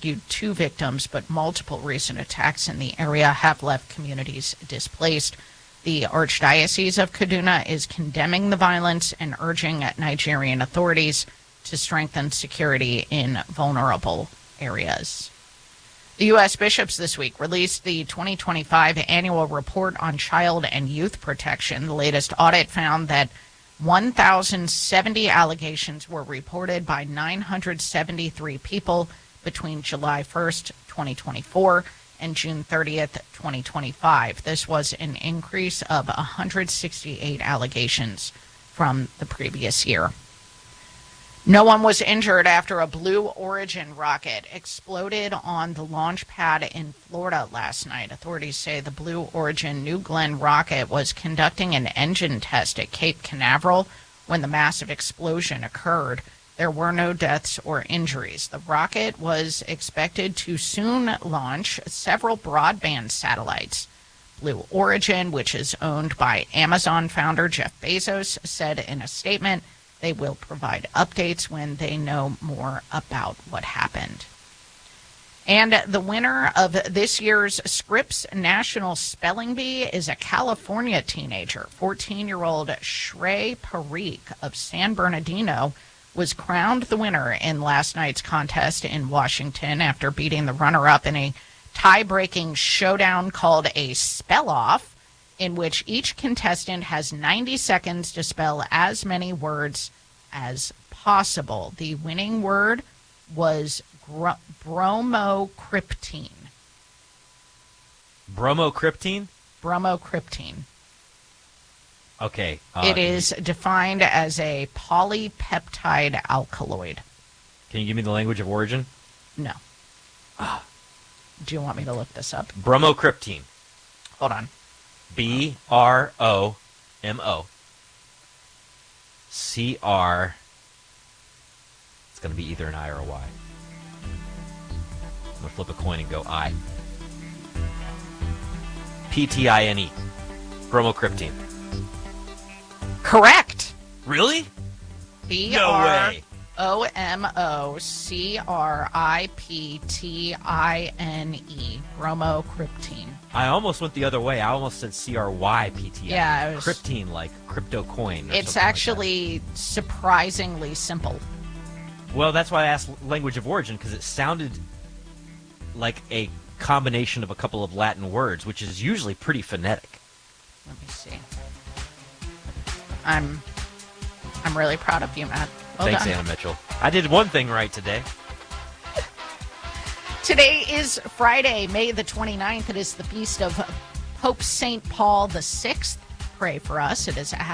rescued 2 victims, but multiple recent attacks in the area have left communities displaced. The Archdiocese of Kaduna is condemning the violence and urging Nigerian authorities to strengthen security in vulnerable areas. The U.S. bishops this week released the 2025 annual report on child and youth protection. The latest audit found that 1,070 allegations were reported by 973 people between July 1st, 2024 and June 30th, 2025. This was an increase of 168 allegations from the previous year. No one was injured after a Blue Origin rocket exploded on the launch pad in Florida last night. Authorities say the Blue Origin New Glenn rocket was conducting an engine test at Cape Canaveral when the massive explosion occurred. There were no deaths or injuries. The rocket was expected to soon launch several broadband satellites. Blue Origin, which is owned by Amazon founder Jeff Bezos, said in a statement they will provide updates when they know more about what happened. And the winner of this year's Scripps National Spelling Bee is a California teenager. 14-year-old Shrey Parikh of San Bernardino was crowned the winner in last night's contest in Washington after beating the runner-up in a tie-breaking showdown called a spell-off, in which each contestant has 90 seconds to spell as many words as possible. The winning word was bromocryptine. Bromocryptine? Bromocryptine. Okay. It is defined as a polypeptide alkaloid. Can you give me the language of origin? No. Do you want me to look this up? Bromocryptine. Hold on. Bromocr. It's going to be either an I or a Y. I'm going to flip a coin and go I. Ptine. Bromocryptine. Correct. Really? No way. Bromocryptine. Bromocryptine. I almost went the other way. I almost said CRYPTI. Yeah, it was, Cryptine, like crypto coin. It's actually surprisingly simple. Well, that's why I asked language of origin, because it sounded like a combination of a couple of Latin words, which is usually pretty phonetic. Let me see. I'm really proud of you, Matt. Well Thanks, done. Anna Mitchell. I did one thing right today. Today is Friday, May the 29th. It is the feast of Pope St. Paul VI. Pray for us. It is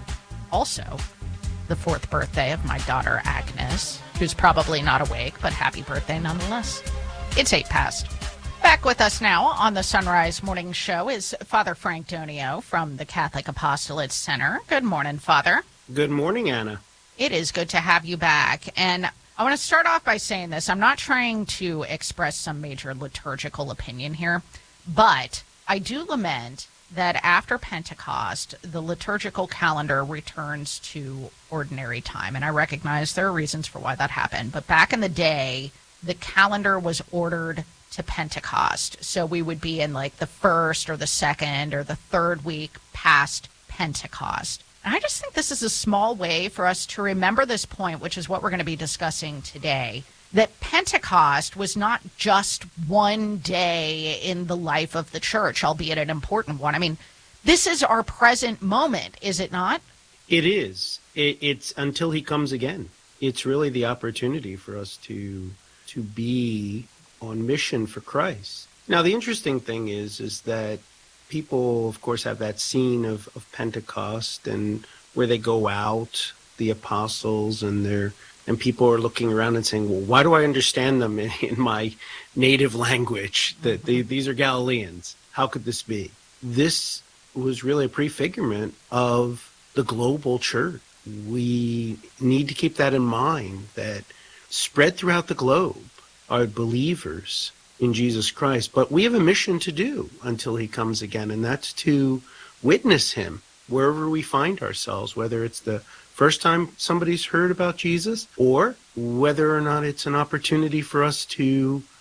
also the 4th birthday of my daughter, Agnes, who's probably not awake, but happy birthday nonetheless. It's 8 past. Back with us now on the Sunrise Morning Show is Father Frank Donio from the Catholic Apostolate Center. Good morning, Father. Good morning, Anna. It is good to have you back. And I want to start off by saying this. I'm not trying to express some major liturgical opinion here, but I do lament that after Pentecost, the liturgical calendar returns to ordinary time. And I recognize there are reasons for why that happened. But back in the day, the calendar was ordered to Pentecost. So we would be in like the first or the second or the third week past Pentecost. And I just think this is a small way for us to remember this point, which is what we're going to be discussing today, that Pentecost was not just one day in the life of the church, albeit an important one. I mean, this is our present moment, is it not? It is. It's until he comes again. It's really the opportunity for us to be on mission for Christ. Now, the interesting thing is that people, of course, have that scene of Pentecost and where they go out, the apostles, and people are looking around and saying, well, why do I understand them in my native language? That these are Galileans. How could this be? This was really a prefigurement of the global church. We need to keep that in mind, that spread throughout the globe are believers in Jesus Christ, but we have a mission to do until he comes again, and that's to witness him wherever we find ourselves, whether it's the first time somebody's heard about Jesus or whether or not it's an opportunity for us to